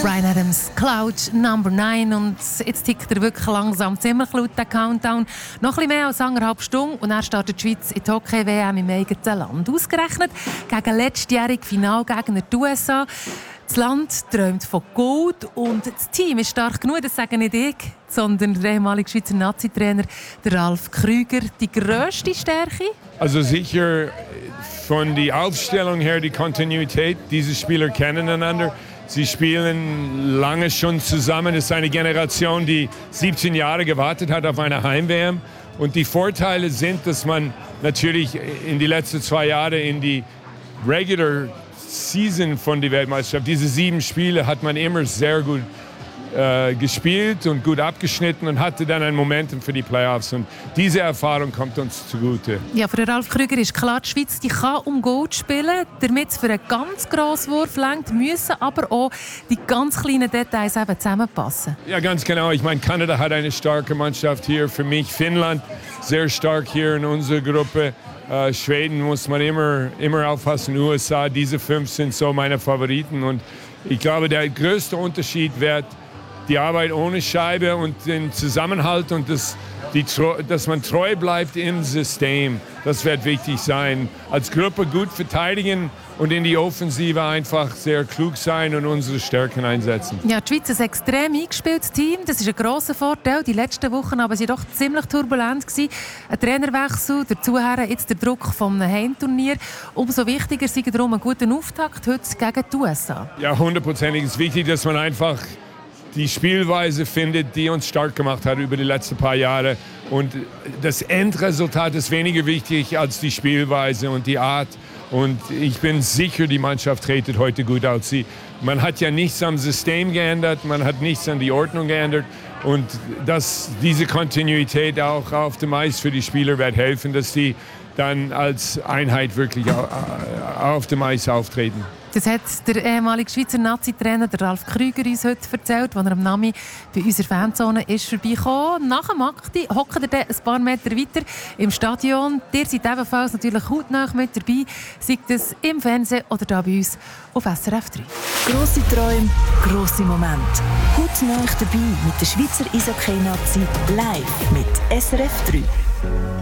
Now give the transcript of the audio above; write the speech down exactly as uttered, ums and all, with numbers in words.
Bryan Adams, Cloud Number neun. Und jetzt tickt er wirklich langsam ziemlich laut, der Countdown. Noch ein bisschen mehr als anderthalb Stunden und dann startet die Schweiz in die Hockey-W M im eigenen Land. Ausgerechnet gegen letztjährige Finalgegner die U S A. Das Land träumt von Gold und das Team ist stark genug, das sage nicht ich, sondern der ehemalige Schweizer Nazi-Trainer Ralf Krüger. Die grösste Stärke? Also sicher von der Aufstellung her die Kontinuität. Diese Spieler kennen einander. Sie spielen lange schon zusammen. Es ist eine Generation, die siebzehn Jahre gewartet hat auf eine Heim-W M. Und die Vorteile sind, dass man natürlich in die letzten zwei Jahre in die Regular Season von der Weltmeisterschaft, diese sieben Spiele hat man immer sehr gut äh, gespielt und gut abgeschnitten und hatte dann ein Momentum für die Playoffs. Und diese Erfahrung kommt uns zugute. Ja, für Ralf Krüger ist klar, die Schweiz die kann um Gold spielen, damit es für einen ganz grossen Wurf reicht, müssen aber auch die ganz kleinen Details eben zusammenpassen. Ja, ganz genau. Ich meine, Kanada hat eine starke Mannschaft hier. Für mich Finnland sehr stark hier in unserer Gruppe. Uh, Schweden muss man immer, immer aufpassen, U S A, diese fünf sind so meine Favoriten. Und ich glaube, der größte Unterschied wird die Arbeit ohne Scheibe und den Zusammenhalt und das, die, dass man treu bleibt im System. Das wird wichtig sein. Als Gruppe gut verteidigen und in die Offensive einfach sehr klug sein und unsere Stärken einsetzen. Ja, die Schweiz ist ein extrem eingespieltes Team. Das ist ein grosser Vorteil. Die letzten Wochen aber sie doch ziemlich turbulent gewesen. Ein Trainerwechsel, dazu jetzt der Druck vom Heimturnier. Umso wichtiger sei darum ein guter Auftakt heute gegen die U S A. Ja, hundertprozentig. Es ist wichtig, dass man einfach die Spielweise findet, die uns stark gemacht hat über die letzten paar Jahre. Und das Endresultat ist weniger wichtig als die Spielweise und die Art. Und ich bin sicher, die Mannschaft tretet heute gut aus. Sie, man hat ja nichts am System geändert, man hat nichts an die Ordnung geändert. Und dass diese Kontinuität auch auf dem Eis für die Spieler wird helfen, dass sie dann als Einheit wirklich auf dem Eis auftreten. Das hat der ehemalige Schweizer Nazi-Trainer Ralf Krüger uns heute erzählt, als er am Nami bei unserer Fanzone ist vorbeigekommen. Nach dem Akti hockt er dann ein paar Meter weiter im Stadion. Ihr seid ebenfalls natürlich hautnah mit dabei, sei das im Fernsehen oder hier bei uns auf S R F drei. Grosse Träume, grosse Momente. Hautnah dabei mit der Schweizer Eishockey-Nazi live mit S R F drei.